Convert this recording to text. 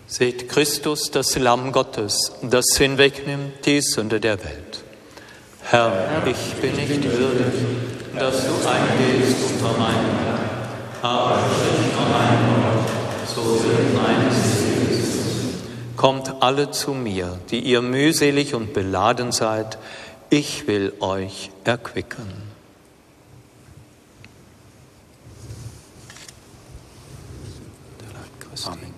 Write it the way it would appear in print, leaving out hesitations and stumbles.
Seht Christus, das Lamm Gottes, das hinwegnimmt die Sünde der Welt. Herr, ich bin nicht würdig, dass du eingehst unter meinen Herrn, aber sprich nur ein Wort, so wird meine Seele gesund. Kommt alle zu mir, die ihr mühselig und beladen seid, ich will euch erquicken. Der Leib Christi. Amen.